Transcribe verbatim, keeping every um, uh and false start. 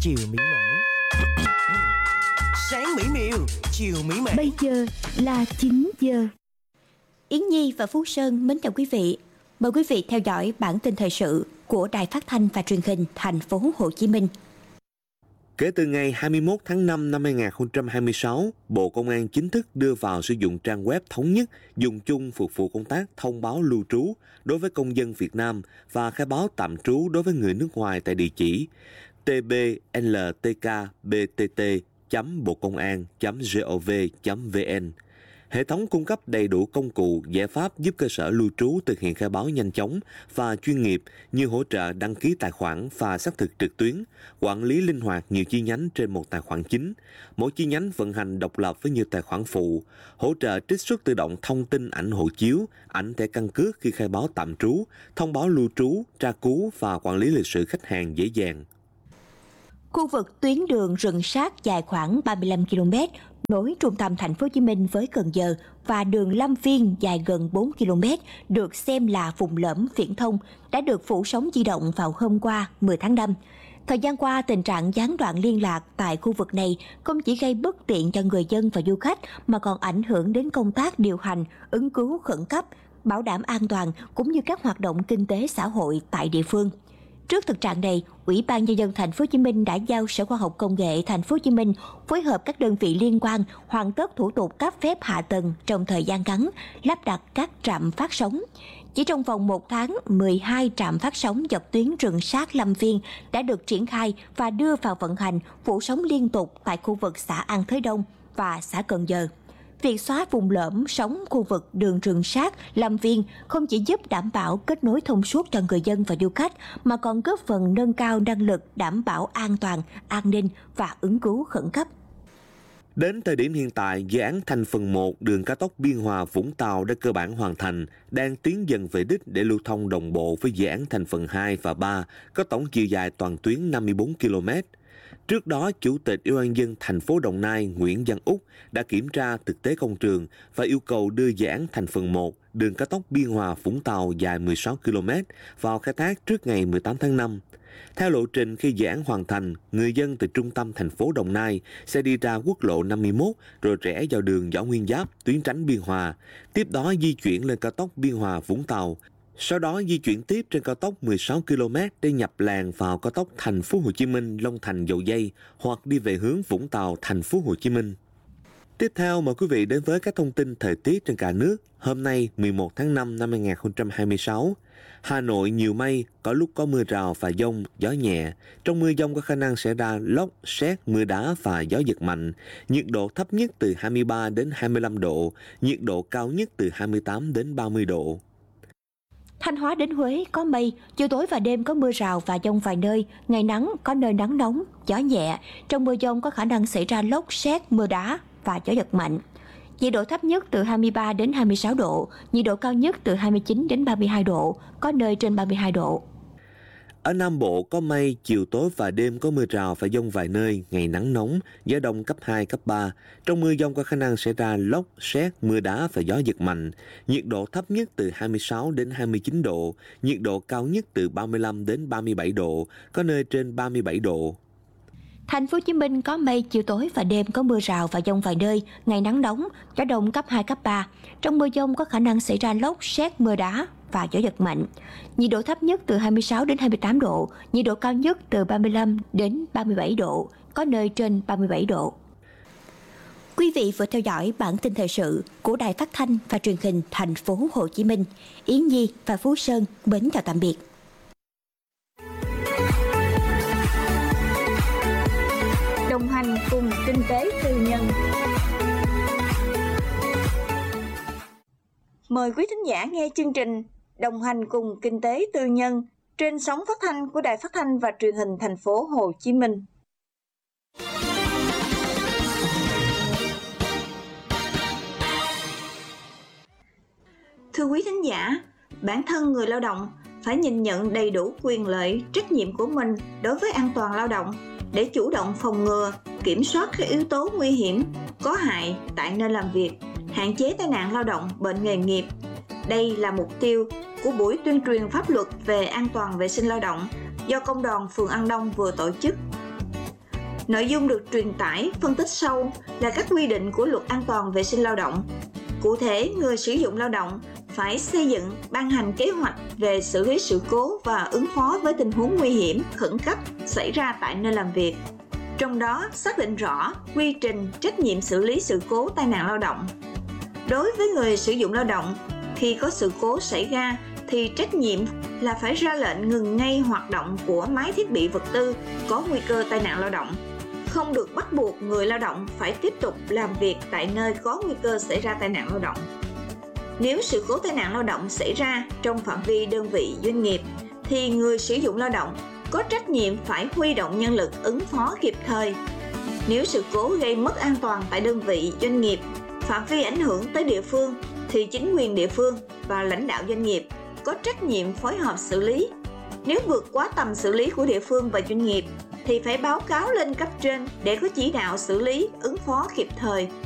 chiều mỹ mãn. Sáng mỹ miều, chiều mỹ mãn. Bây giờ là chín giờ. Yến Nhi và Phú Sơn mến chào quý vị. Mời quý vị theo dõi bản tin thời sự của Đài Phát thanh và Truyền hình Thành phố Hồ Chí Minh. Kể từ ngày hai mươi mốt tháng năm năm hai nghìn không trăm hai mươi sáu, Bộ Công an chính thức đưa vào sử dụng trang web thống nhất dùng chung phục vụ công tác thông báo lưu trú đối với công dân Việt Nam và khai báo tạm trú đối với người nước ngoài tại địa chỉ t b l t k b t t chấm bocongan chấm gov chấm v n. Hệ thống cung cấp đầy đủ công cụ, giải pháp giúp cơ sở lưu trú thực hiện khai báo nhanh chóng và chuyên nghiệp như hỗ trợ đăng ký tài khoản và xác thực trực tuyến, quản lý linh hoạt nhiều chi nhánh trên một tài khoản chính, mỗi chi nhánh vận hành độc lập với nhiều tài khoản phụ, hỗ trợ trích xuất tự động thông tin ảnh hộ chiếu, ảnh thẻ căn cước khi khai báo tạm trú, thông báo lưu trú, tra cứu và quản lý lịch sử khách hàng dễ dàng. Khu vực tuyến đường rừng sát dài khoảng ba mươi lăm ki lô mét nối trung tâm thành phố Hồ Chí Minh với Cần Giờ và đường Lâm Viên dài gần bốn ki lô mét được xem là vùng lõm viễn thông đã được phủ sóng di động vào hôm qua mười tháng năm. Thời gian qua, tình trạng gián đoạn liên lạc tại khu vực này không chỉ gây bất tiện cho người dân và du khách mà còn ảnh hưởng đến công tác điều hành, ứng cứu khẩn cấp, bảo đảm an toàn cũng như các hoạt động kinh tế xã hội tại địa phương. Trước thực trạng này, Ủy ban Nhân dân Thành phố Hồ Chí Minh đã giao Sở Khoa học Công nghệ Thành phố Hồ Chí Minh phối hợp các đơn vị liên quan hoàn tất thủ tục cấp phép hạ tầng trong thời gian ngắn, lắp đặt các trạm phát sóng. Chỉ trong vòng một tháng, mười hai trạm phát sóng dọc tuyến rừng sát Lâm Viên đã được triển khai và đưa vào vận hành phủ sóng liên tục tại khu vực xã An Thới Đông và xã Cần Giờ. Việc xóa vùng lõm sóng khu vực đường rừng sát Lâm Viên không chỉ giúp đảm bảo kết nối thông suốt cho người dân và du khách mà còn góp phần nâng cao năng lực đảm bảo an toàn, an ninh và ứng cứu khẩn cấp. Đến thời điểm hiện tại, dự án thành phần một đường cao tốc Biên Hòa - Vũng Tàu đã cơ bản hoàn thành, đang tiến dần về đích để lưu thông đồng bộ với dự án thành phần hai và ba, có tổng chiều dài toàn tuyến năm mươi bốn ki lô mét. Trước đó, Chủ tịch Ủy ban nhân dân thành phố Đồng Nai Nguyễn Văn Úc đã kiểm tra thực tế công trường và yêu cầu đưa dự án thành phần một đường cao tốc Biên Hòa - Vũng Tàu dài mười sáu ki lô mét vào khai thác trước ngày mười tám tháng năm. Theo lộ trình, khi dự án hoàn thành, người dân từ trung tâm thành phố Đồng Nai sẽ đi ra quốc lộ năm mươi mốt rồi rẽ vào đường Võ Nguyên Giáp, tuyến tránh Biên Hòa, tiếp đó di chuyển lên cao tốc Biên Hòa - Vũng Tàu. Sau đó di chuyển tiếp trên cao tốc mười sáu ki lô mét để nhập làn vào cao tốc Thành phố Hồ Chí Minh - Long Thành - Dầu Giây hoặc đi về hướng Vũng Tàu - Thành phố Hồ Chí Minh. Tiếp theo mời quý vị đến với các thông tin thời tiết trên cả nước. Hôm nay mười một tháng năm năm hai nghìn không trăm hai mươi sáu, Hà Nội nhiều mây, có lúc có mưa rào và dông, gió nhẹ. Trong mưa dông có khả năng xảy ra lốc, sét, mưa đá và gió giật mạnh. Nhiệt độ thấp nhất từ hai mươi ba đến hai mươi lăm độ, nhiệt độ cao nhất từ hai mươi tám đến ba mươi độ. Thanh Hóa đến Huế có mây, chiều tối và đêm có mưa rào và dông vài nơi, ngày nắng, có nơi nắng nóng, gió nhẹ. Trong mưa dông có khả năng xảy ra lốc, sét, mưa đá và gió giật mạnh. Nhiệt độ thấp nhất từ hai mươi ba đến hai mươi sáu độ, nhiệt độ cao nhất từ hai mươi chín đến ba mươi hai độ, có nơi trên ba mươi hai độ. Ở Nam Bộ có mây, chiều tối và đêm có mưa rào và dông vài nơi, ngày nắng nóng, gió đông cấp hai, cấp ba. Trong mưa dông có khả năng xảy ra lốc, sét, mưa đá và gió giật mạnh. Nhiệt độ thấp nhất từ hai mươi sáu đến hai mươi chín độ, nhiệt độ cao nhất từ ba mươi lăm đến ba mươi bảy độ, có nơi trên ba mươi bảy độ. Thành phố Hồ Chí Minh có mây, chiều tối và đêm có mưa rào và dông vài nơi, ngày nắng nóng, gió đông cấp hai, cấp ba. Trong mưa dông có khả năng xảy ra lốc, sét, mưa đá và gió giật mạnh. Nhiệt độ thấp nhất từ hai mươi sáu đến hai mươi tám độ, nhiệt độ cao nhất từ ba mươi lăm đến ba mươi bảy độ, có nơi trên ba mươi bảy độ. Quý vị vừa theo dõi bản tin thời sự của Đài Phát thanh và Truyền hình Thành phố Hồ Chí Minh. Yến Nhi và Phú Sơn mến chào tạm biệt. Đồng hành cùng kinh tế tư nhân. Mời quý thính giả nghe chương trình Đồng hành cùng kinh tế tư nhân trên sóng phát thanh của Đài Phát thanh và Truyền hình Thành phố Hồ Chí Minh. Thưa quý thính giả, bản thân người lao động phải nhìn nhận đầy đủ quyền lợi, trách nhiệm của mình đối với an toàn lao động để chủ động phòng ngừa, kiểm soát các yếu tố nguy hiểm, có hại tại nơi làm việc, hạn chế tai nạn lao động, bệnh nghề nghiệp. Đây là mục tiêu của buổi tuyên truyền pháp luật về an toàn vệ sinh lao động do Công đoàn phường An Đông vừa tổ chức. Nội dung được truyền tải, phân tích sâu là các quy định của Luật An toàn vệ sinh lao động. Cụ thể, người sử dụng lao động phải xây dựng, ban hành kế hoạch về xử lý sự cố và ứng phó với tình huống nguy hiểm, khẩn cấp xảy ra tại nơi làm việc. Trong đó, xác định rõ quy trình, trách nhiệm xử lý sự cố tai nạn lao động. Đối với người sử dụng lao động, khi có sự cố xảy ra thì trách nhiệm là phải ra lệnh ngừng ngay hoạt động của máy thiết bị vật tư có nguy cơ tai nạn lao động. Không được bắt buộc người lao động phải tiếp tục làm việc tại nơi có nguy cơ xảy ra tai nạn lao động. Nếu sự cố tai nạn lao động xảy ra trong phạm vi đơn vị doanh nghiệp, thì người sử dụng lao động có trách nhiệm phải huy động nhân lực ứng phó kịp thời. Nếu sự cố gây mất an toàn tại đơn vị doanh nghiệp, phạm vi ảnh hưởng tới địa phương, thì chính quyền địa phương và lãnh đạo doanh nghiệp có trách nhiệm phối hợp xử lý. Nếu vượt quá tầm xử lý của địa phương và doanh nghiệp, thì phải báo cáo lên cấp trên để có chỉ đạo xử lý, ứng phó kịp thời.